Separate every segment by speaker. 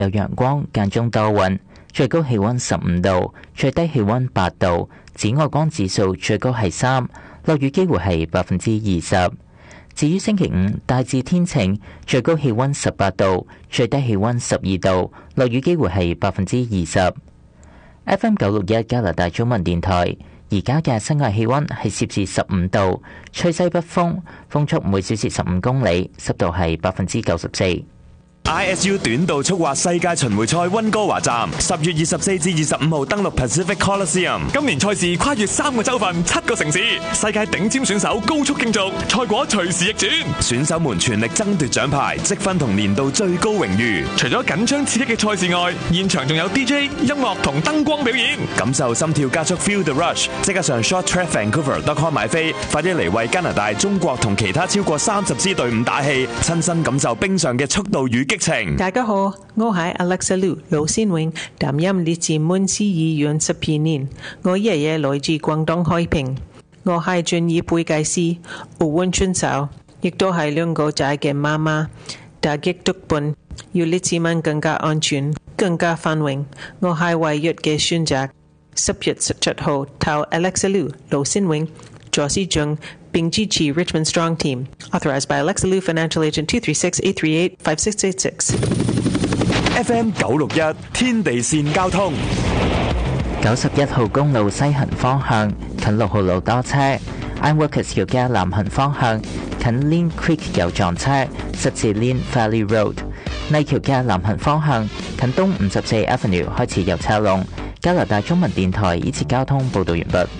Speaker 1: 有陽光，間中多雲，最高氣溫15度，最低氣溫8度，紫外光指數最高係3，落雨機會係20%。至於星期五，大致天晴，最高氣溫18度，最低氣溫12度，落雨機會係20%。FM 961加拿大中文電台，而家嘅室外氣溫係攝氏15度，吹西北風，風速每小時15公里，濕度係94%。
Speaker 2: ISU 短道速滑世界巡迴賽溫哥華站10月24至25號登陸 Pacific Coliseum。今年賽事跨越3個州份、7個城市，世界頂尖選手高速競逐，賽果隨時逆轉。選手們全力爭奪獎牌、積分同年度最高榮譽。除咗緊張刺激嘅賽事外，現場仲有 DJ、音樂同燈光表演，感受心跳加速 Feel the Rush。即刻上 shorttrackvancouver.com 買飛，快啲嚟為加拿大、中國同其他超過30支隊伍打氣，親身感受冰上嘅速度與激情。
Speaker 3: 大家好，我係 Alexa Liu 盧先榮，擔任列治文市議員12年。我爺爺來自廣東海平，我係專業會計師，奧運選手，亦都係2個仔嘅媽媽。打擊毒品，要列治文更加安全、更加繁榮。我係唯一嘅選擇。10月17號投 Alexa Liu 盧先榮。助市長並支持 Richmond Strong Team. Authorized by Alexa Liu, Financial Agent 236-838-5686.
Speaker 2: FM 961天地線交通。
Speaker 1: 91號公路西行方向近6號路多車 ，Ironworkers 橋嘅南行方向近 Lynn Creek 有撞車，塞至 Lynn Valley Road。麗橋嘅南行方向近東54 Avenue 開始有車龍。加拿大中文電台依次交通報導完畢。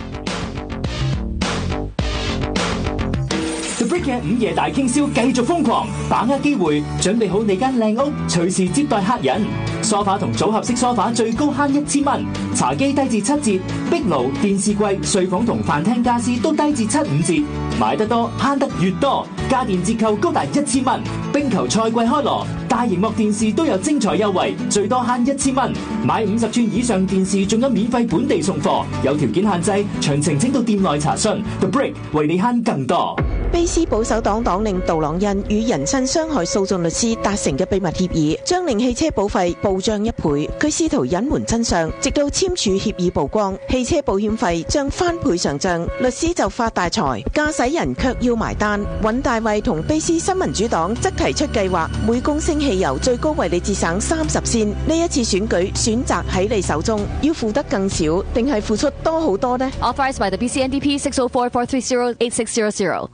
Speaker 4: The Brick 嘅午夜大傾銷繼續瘋狂，把握機會，準備好你間靚屋，隨時接待客人。梳化同組合式梳化最高慳1000蚊，茶几低至7折，壁爐、電視櫃、睡房同飯廳家私都低至75折。買得多慳得越多，家電折扣高達1000蚊。冰球賽季開鑼，大螢幕電視都有精彩優惠，最多慳1000蚊。買50寸以上電視仲有免費本地送貨，有條件限制，詳情請到店內查詢。The Brick 為你慳更多。
Speaker 5: 卑斯保守黨黨領杜朗恩與人身傷害訴訟律師達成嘅秘密協議，將令汽車保費暴漲1倍。佢試圖隱瞞真相，直到簽署協議曝光，汽車保險費將翻倍上漲，律師就發大財，駕駛人卻要埋單。尹大衛同卑斯新民主黨則提出計劃，每公升汽油最高為你節省30仙。呢一次選舉選擇喺你手中，要付得更少，定係付出多好多呢？
Speaker 6: Authorized by the BC NDP 604-430-8600。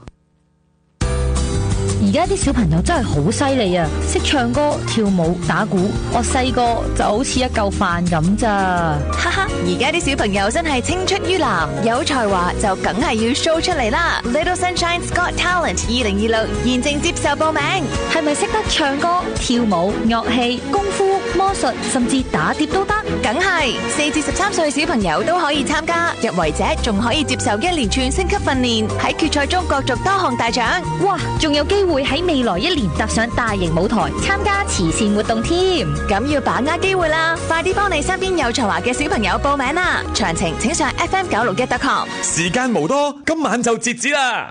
Speaker 6: 而家啲小朋友真係好犀利啊，識唱歌、跳舞、打鼓。我細個就好似一嚿飯咁咋。
Speaker 7: 哈哈，而家啲小朋友真係青出於藍，有才華就梗係要 show 出嚟啦。Little Sunshine's Got Talent 2026現正接受報名，
Speaker 6: 係咪識得唱歌、跳舞、樂器、功夫、魔術，甚至打碟都得？
Speaker 7: 梗係4至13歲小朋友都可以參加，入圍者仲可以接受1連串升級訓練，喺決賽中角逐多項大獎。
Speaker 6: 哇，仲有機會喺未來1年踏上大型舞台，參加慈善活動添。
Speaker 7: 咁要把握機會啦，快啲幫你身邊有才華嘅小朋友報名啦！詳情請上 FM961.com。
Speaker 2: 時間無多，今晚就截止啦！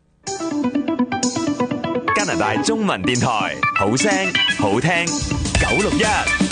Speaker 2: 加拿大中文電台，好聲好聽961。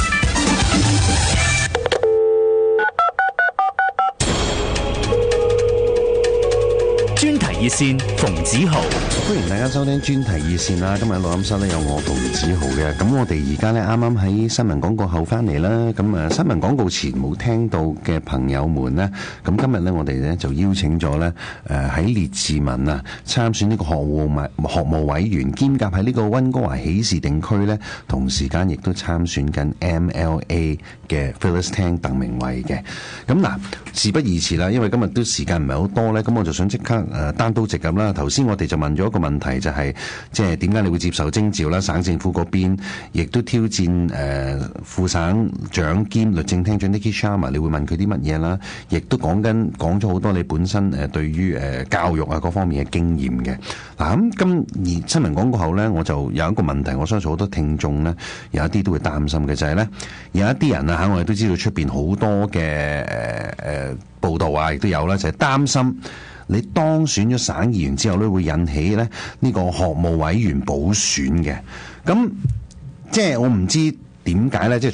Speaker 4: 專題熱線馮子豪，
Speaker 8: 歡迎大家收聽專題熱線啦！今日錄音室咧有我馮子豪嘅，咁我哋而家咧啱啱喺新聞廣告後翻嚟啦，咁新聞廣告前冇聽到嘅朋友們呢，咁今日咧我哋咧就邀請咗咧喺列治文啊參選呢個學務委員，兼夾喺呢個溫哥華喜事定區咧，同時間亦都參選緊 MLA 嘅 Phyllis Tang 鄧明慧嘅。咁嗱，事不宜遲啦，因為今日都時間唔係好多咧，咁我就想即刻單刀直入啦。頭先我哋就問咗一個問題，就係即係點解你會接受徵召啦？省政府嗰邊亦都挑戰副省長兼律政廳長 Nikki Sharma， 你會問佢啲乜嘢啦？亦都講咗好多你本身對於教育啊各方面嘅經驗嘅。嗱，咁新聞廣告後咧，我就有一個問題，我相信好多聽眾咧有一啲都會擔心嘅，就係咧有一啲人啊我哋都知道出邊好多嘅報道啊，亦都有啦，就係擔心你當選咗省議員之後咧，會引起咧呢個學務委員補選嘅。咁即係我唔知點解咧？即係